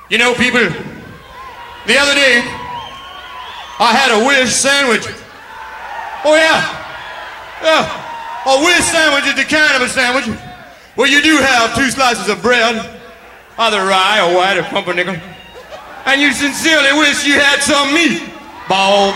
You know, people, the other day, I had a Willis sandwich. Oh, yeah. Yeah. A Willis sandwich is the kind of a sandwich where you do have 2 slices of bread, either rye or white or pumpernickel, and you sincerely wish you had some meat. Boom,